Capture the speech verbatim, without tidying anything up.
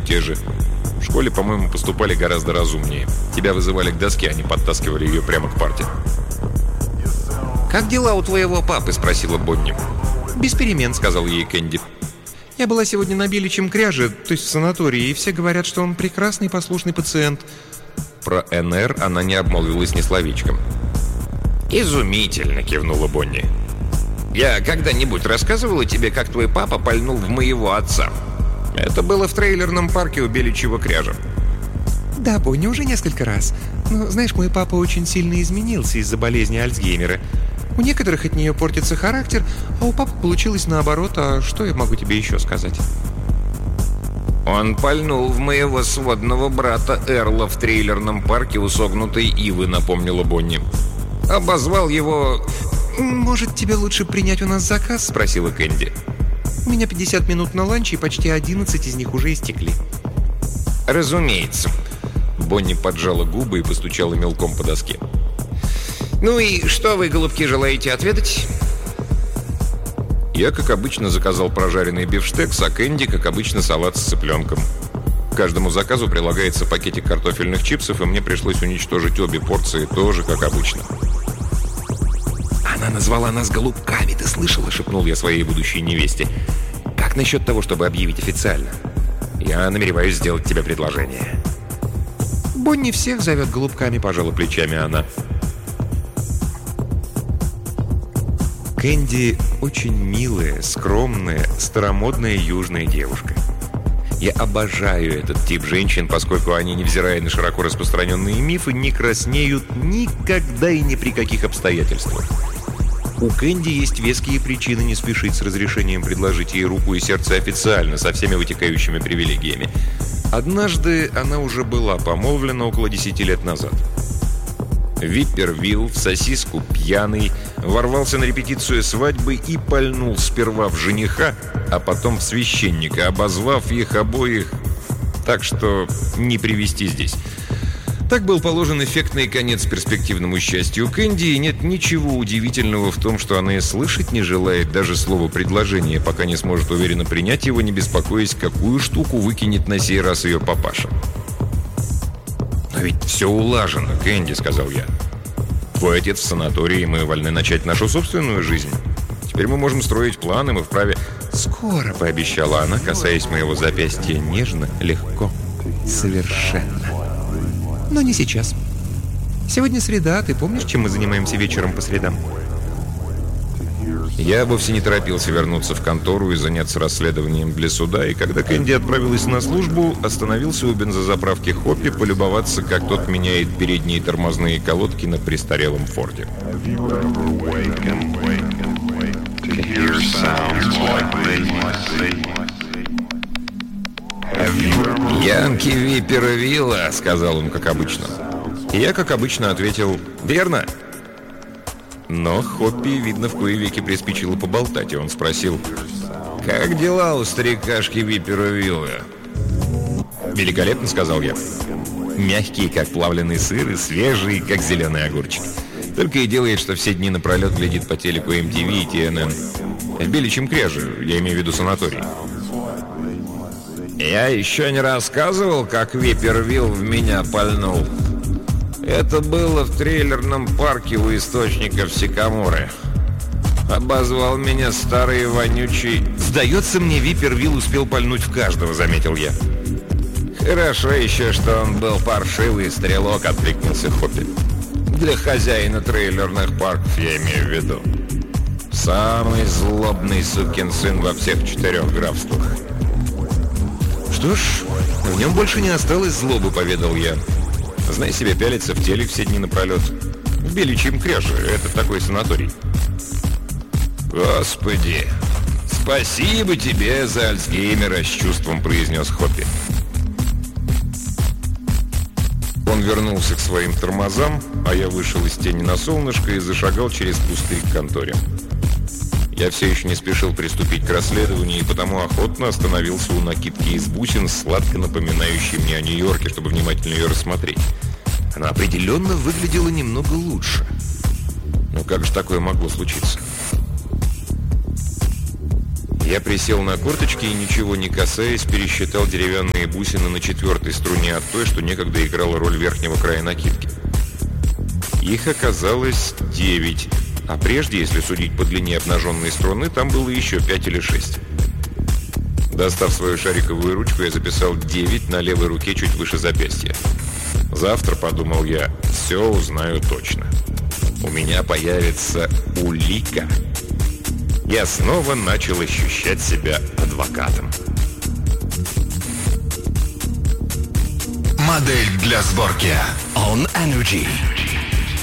те же. В школе, по-моему, поступали гораздо разумнее. Тебя вызывали к доске, а не подтаскивали ее прямо к парте. «Как дела у твоего папы?» – спросила Бонни. «Без перемен», – сказал ей Кэнди. «Я была сегодня на Беличьем кряже, то есть в санатории, и все говорят, что он прекрасный послушный пациент». Про эн эр она не обмолвилась ни словечком. «Изумительно!» – кивнула Бонни. «Я когда-нибудь рассказывала тебе, как твой папа пальнул в моего отца?» Это было в трейлерном парке у Беличьего кряжа. «Да, Бонни, уже несколько раз. Но, знаешь, мой папа очень сильно изменился из-за болезни Альцгеймера. У некоторых от нее портится характер, а у папы получилось наоборот. А что я могу тебе еще сказать?» «Он пальнул в моего сводного брата Эрла в трейлерном парке у согнутой ивы», — напомнила Бонни. «Обозвал его...» «Может, тебе лучше принять у нас заказ?» — спросила Кэнди. «У меня пятьдесят минут на ланч, и почти одиннадцать из них уже истекли». «Разумеется». Бонни поджала губы и постучала мелком по доске. «Ну и что вы, голубки, желаете отведать?» Я, как обычно, заказал прожаренный бифштекс, а Кэнди, как обычно, салат с цыпленком. К каждому заказу прилагается пакетик картофельных чипсов, и мне пришлось уничтожить обе порции, тоже как обычно. «Она назвала нас голубками, ты слышала?» — шепнул я своей будущей невесте. «Как насчет того, чтобы объявить официально? Я намереваюсь сделать тебе предложение». «Бонни всех зовет голубками», — пожала плечами она. Кэнди очень милая, скромная, старомодная южная девушка. Я обожаю этот тип женщин, поскольку они, невзирая на широко распространенные мифы, не краснеют никогда и ни при каких обстоятельствах. У Кэнди есть веские причины не спешить с разрешением предложить ей руку и сердце официально, со всеми вытекающими привилегиями. Однажды она уже была помолвлена около десяти лет назад. Виппервилл в сосиску пьяный ворвался на репетицию свадьбы и пальнул сперва в жениха, а потом в священника, обозвав их обоих так, что не привести здесь. Так был положен эффектный конец перспективному счастью Кэнди, и нет ничего удивительного в том, что она и слышать не желает даже слова предложения, пока не сможет уверенно принять его, не беспокоясь, какую штуку выкинет на сей раз ее папаша. «Но ведь все улажено, Кэнди», — сказал я. «Твой отец в санатории, и мы вольны начать нашу собственную жизнь. Теперь мы можем строить планы, мы вправе...» «Скоро», — пообещала она, касаясь моего запястья нежно, легко, совершенно. «Но не сейчас. Сегодня среда, ты помнишь, чем мы занимаемся вечером по средам?» Я вовсе не торопился вернуться в контору и заняться расследованием для суда, и когда Кэнди отправилась на службу, остановился у бензозаправки Хоппи полюбоваться, как тот меняет передние тормозные колодки на престарелом Форде. «Янки Виппервилла», — сказал он, как обычно. И я, как обычно, ответил «Верно». Но Хоппи, видно, в кои веки приспичило поболтать, и он спросил: «Как дела у старикашки Виппервилла?» «Великолепно», — сказал я. «Мягкий, как плавленый сыр, и свежий, как зеленый огурчик. Только и делает, что все дни напролет глядит по телеку эм ти ви и ти эн эн. В Беличьем кряже, я имею в виду санаторий». «Я еще не рассказывал, как Виппервилл в меня пальнул. Это было в трейлерном парке у источников Сикаморы. Обозвал меня старый вонючий...» «Сдается мне, Виппервилл успел пальнуть в каждого», — заметил я. «Хорошо еще, что он был паршивый стрелок», — откликнулся Хоппи. «Для хозяина трейлерных парков, я имею в виду. Самый злобный сукин сын во всех четырех графствах». «Что ж, в нем больше не осталось злобы», — поведал я. «Знай себе, пялится в телек все дни напролет. В Беличьем кряже, это такой санаторий». «Господи, спасибо тебе за Альцгеймера», — с чувством произнес Хоппи. Он вернулся к своим тормозам, а я вышел из тени на солнышко и зашагал через пустырь к конторе. Я все еще не спешил приступить к расследованию, и потому охотно остановился у накидки из бусин, сладко напоминающей мне о Нью-Йорке, чтобы внимательно ее рассмотреть. Она определенно выглядела немного лучше. Но как же такое могло случиться? Я присел на корточки и, ничего не касаясь, пересчитал деревянные бусины на четвертой струне от той, что некогда играла роль верхнего края накидки. Их оказалось девять, а прежде, если судить по длине обнаженной струны, там было еще пять или шесть. Достав свою шариковую ручку, я записал девять на левой руке чуть выше запястья. Завтра, подумал я, все узнаю точно. У меня появится улика. Я снова начал ощущать себя адвокатом. Модель для сборки On Energy.